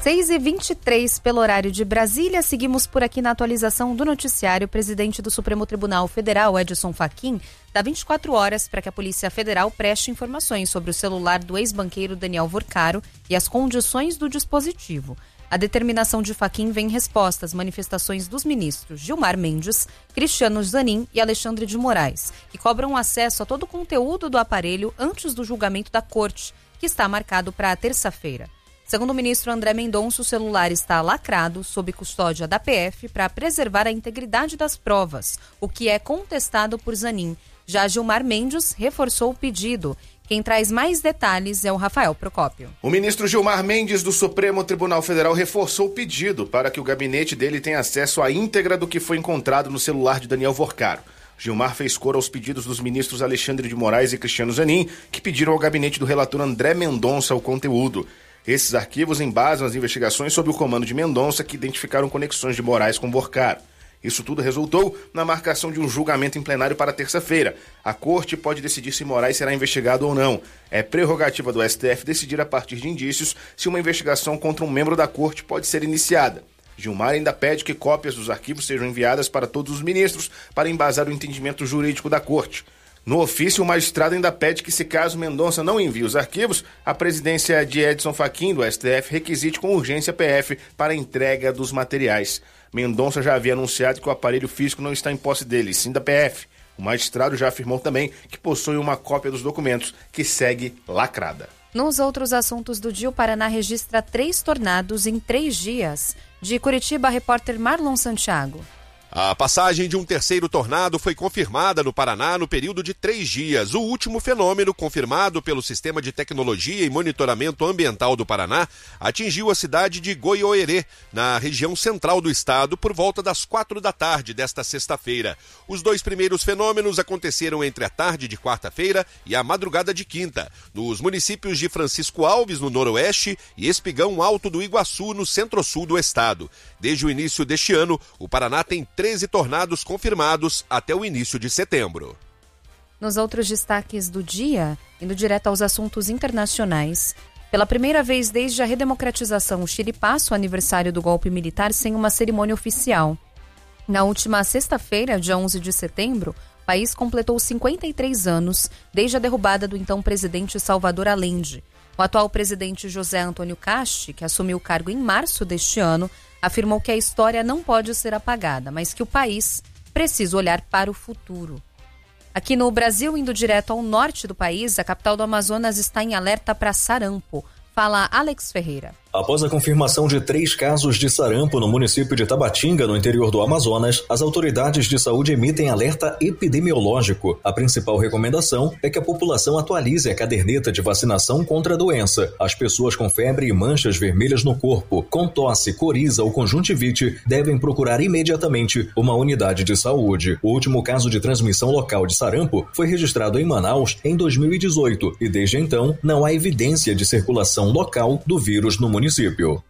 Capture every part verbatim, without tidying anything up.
seis e vinte e três pelo horário de Brasília, seguimos por aqui na atualização do noticiário. O presidente do Supremo Tribunal Federal, Edson Fachin, dá vinte e quatro horas para que a Polícia Federal preste informações sobre o celular do ex-banqueiro Daniel Vorcaro e as condições do dispositivo. A determinação de Fachin vem em resposta às manifestações dos ministros Gilmar Mendes, Cristiano Zanin e Alexandre de Moraes, que cobram acesso a todo o conteúdo do aparelho antes do julgamento da Corte, que está marcado para a terça-feira. Segundo o ministro André Mendonça, o celular está lacrado sob custódia da P F para preservar a integridade das provas, o que é contestado por Zanin. Já Gilmar Mendes reforçou o pedido. Quem traz mais detalhes é o Rafael Procópio. O ministro Gilmar Mendes do Supremo Tribunal Federal reforçou o pedido para que o gabinete dele tenha acesso à íntegra do que foi encontrado no celular de Daniel Vorcaro. Gilmar fez cor aos pedidos dos ministros Alexandre de Moraes e Cristiano Zanin, que pediram ao gabinete do relator André Mendonça o conteúdo. Esses arquivos embasam as investigações sob o comando de Mendonça, que identificaram conexões de Moraes com Vorcaro. Isso tudo resultou na marcação de um julgamento em plenário para terça-feira. A Corte pode decidir se Moraes será investigado ou não. É prerrogativa do S T F decidir a partir de indícios se uma investigação contra um membro da Corte pode ser iniciada. Gilmar ainda pede que cópias dos arquivos sejam enviadas para todos os ministros para embasar o entendimento jurídico da Corte. No ofício, o magistrado ainda pede que, se caso Mendonça não envie os arquivos, a presidência de Edson Fachin, do S T F, requisite com urgência a P F para a entrega dos materiais. Mendonça já havia anunciado que o aparelho físico não está em posse dele, sim da P F. O magistrado já afirmou também que possui uma cópia dos documentos, que segue lacrada. Nos outros assuntos do dia, o Paraná registra três tornados em três dias. De Curitiba, repórter Marlon Santiago. A passagem de um terceiro tornado foi confirmada no Paraná no período de três dias. O último fenômeno, confirmado pelo Sistema de Tecnologia e Monitoramento Ambiental do Paraná, atingiu a cidade de Goiôerê, na região central do estado, por volta das quatro da tarde desta sexta-feira. Os dois primeiros fenômenos aconteceram entre a tarde de quarta-feira e a madrugada de quinta, nos municípios de Francisco Alves, no noroeste, e Espigão Alto do Iguaçu, no centro-sul do estado. Desde o início deste ano, o Paraná tem treze tornados confirmados até o início de setembro. Nos outros destaques do dia, indo direto aos assuntos internacionais, pela primeira vez desde a redemocratização, o Chile passa o aniversário do golpe militar sem uma cerimônia oficial. Na última sexta-feira, dia onze de setembro, o país completou cinquenta e três anos desde a derrubada do então presidente Salvador Allende. O atual presidente José Antônio Casti, que assumiu o cargo em março deste ano, afirmou que a história não pode ser apagada, mas que o país precisa olhar para o futuro. Aqui no Brasil, indo direto ao norte do país, a capital do Amazonas está em alerta para sarampo. Fala Alex Ferreira. Após a confirmação de três casos de sarampo no município de Tabatinga, no interior do Amazonas, as autoridades de saúde emitem alerta epidemiológico. A principal recomendação é que a população atualize a caderneta de vacinação contra a doença. As pessoas com febre e manchas vermelhas no corpo, com tosse, coriza ou conjuntivite, devem procurar imediatamente uma unidade de saúde. O último caso de transmissão local de sarampo foi registrado em Manaus em dois mil e dezoito e desde então não há evidência de circulação local do vírus no município. município.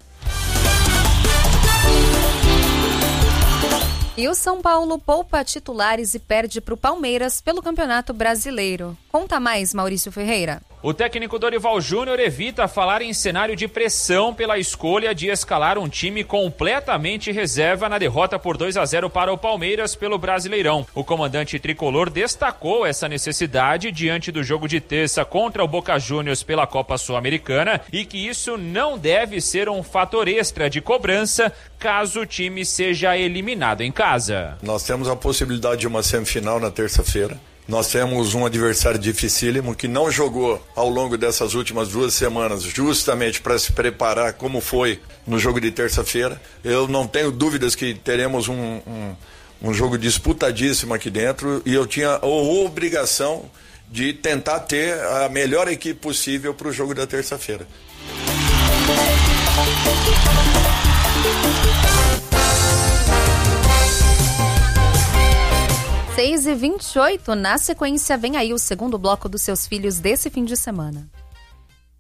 E o São Paulo poupa titulares e perde para o Palmeiras pelo Campeonato Brasileiro. Conta mais, Maurício Ferreira. O técnico Dorival Júnior evita falar em cenário de pressão pela escolha de escalar um time completamente reserva na derrota por dois a zero para o Palmeiras pelo Brasileirão. O comandante tricolor destacou essa necessidade diante do jogo de terça contra o Boca Juniors pela Copa Sul-Americana e que isso não deve ser um fator extra de cobrança caso o time seja eliminado em casa. Nós temos a possibilidade de uma semifinal na terça-feira. Nós temos um adversário dificílimo que não jogou ao longo dessas últimas duas semanas justamente para se preparar como foi no jogo de terça-feira. Eu não tenho dúvidas que teremos um, um, um jogo disputadíssimo aqui dentro e eu tinha a obrigação de tentar ter a melhor equipe possível para o jogo da terça-feira. seis e vinte e oito, na sequência vem aí o segundo bloco dos seus filhos desse fim de semana.